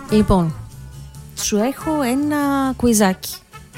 Λοιπόν, σου έχω ένα κουιζάκι.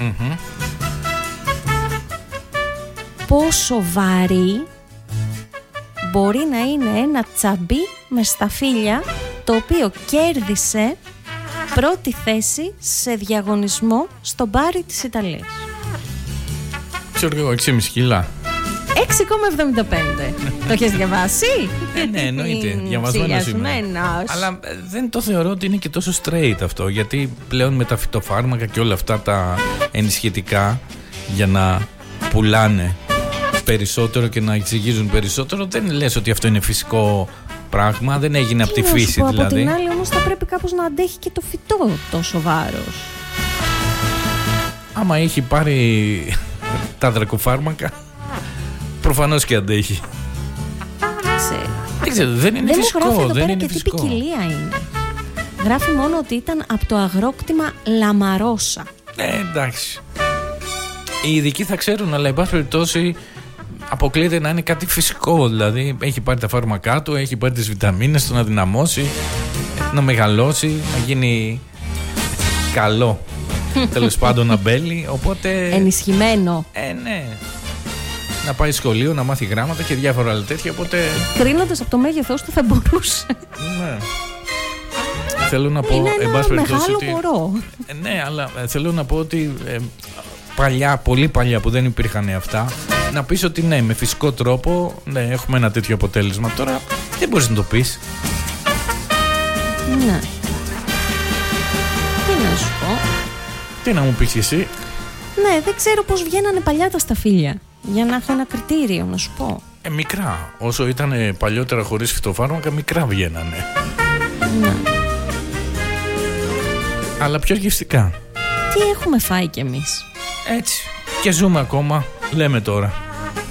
Πόσο βαρύ μπορεί να είναι ένα τσαμπί με σταφύλια, το οποίο κέρδισε πρώτη θέση σε διαγωνισμό στο μπάρι της Ιταλίας? Ξέρω εγώ, 6,5 κιλά. 6,75. Το έχεις διαβάσει? Ναι, εννοείται. Διαβασμένος είμαι. Αλλά δεν το θεωρώ ότι είναι και τόσο straight αυτό, γιατί πλέον με τα φυτοφάρμακα και όλα αυτά τα ενισχυτικά για να πουλάνε περισσότερο και να εξηγίζουν περισσότερο, δεν λες ότι αυτό είναι φυσικό πράγμα, δεν έγινε από τη φύση δηλαδή. Από την άλλη όμως θα πρέπει κάπως να αντέχει και το φυτό τόσο βάρος. Άμα έχει πάρει τα δρακοφάρμακα, προφανώς και αντέχει. Δεν ξέρω, δεν είναι φυσικό. Δεν είναι και φυσικό. Τι ποικιλία είναι. Γράφει μόνο ότι ήταν από το αγρόκτημα Λαμαρόσα. Εντάξει. Οι ειδικοί θα ξέρουν, αλλά εν πάση περιπτώσει αποκλείεται να είναι κάτι φυσικό. Δηλαδή έχει πάρει τα φάρμακά του, έχει πάρει τις βιταμίνες του να δυναμώσει, να μεγαλώσει, να γίνει καλό. Τέλος πάντων να μπέλει, οπότε... Ενισχυμένο. Ναι. Να πάει σχολείο, να μάθει γράμματα και διάφορα άλλα τέτοια, οπότε... Κρίνοντας από το μέγεθός του θα μπορούσε. Ναι. Θέλω να πω... Είναι ένα μεγάλο μωρό. Ναι, αλλά θέλω να πω ότι παλιά, πολύ παλιά που δεν υπήρχαν αυτά, να πεις ότι ναι, με φυσικό τρόπο ναι, έχουμε ένα τέτοιο αποτέλεσμα. Τώρα δεν μπορείς να το πεις. Ναι. Τι να σου πω. Τι να μου πεις εσύ. Ναι, δεν ξέρω πώς βγαίνανε παλιά τα σταφύλια. Για να έχω ένα κριτήριο να σου πω. Μικρά. Όσο ήταν παλιότερα χωρίς φυτοφάρμακα, μικρά βγαίνανε. Ναι. Αλλά πιο γευστικά. Τι έχουμε φάει κι εμείς. Έτσι. Και ζούμε ακόμα, λέμε τώρα.